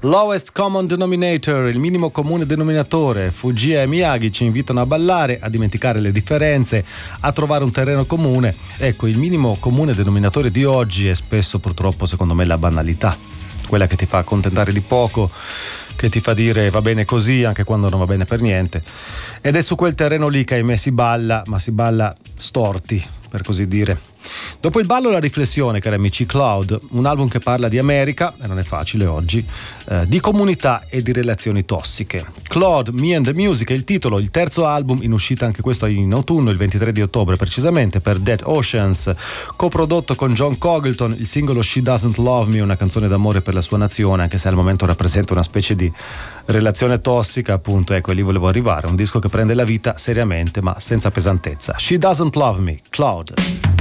Lowest Common Denominator, il minimo comune denominatore. Fujii e Miyagi ci invitano a ballare, a dimenticare le differenze, a trovare un terreno comune. Ecco, il minimo comune denominatore di oggi è spesso, purtroppo, secondo me, la banalità, quella che ti fa accontentare di poco, che ti fa dire va bene così anche quando non va bene per niente. Ed è su quel terreno lì che ahimè si balla, ma si balla storti, per così dire. Dopo il ballo la riflessione, cari amici. Cloud, un album che parla di America, e non è facile oggi, di comunità e di relazioni tossiche. Cloud, Me and the Music è il titolo, il terzo album in uscita anche questo in autunno, il 23 di ottobre precisamente, per Dead Oceans, coprodotto con John Cogleton. Il singolo She Doesn't Love Me, una canzone d'amore per la sua nazione, anche se al momento rappresenta una specie di relazione tossica, appunto. Ecco, e lì volevo arrivare, un disco che prende la vita seriamente ma senza pesantezza. She Doesn't Love Me, Cloud.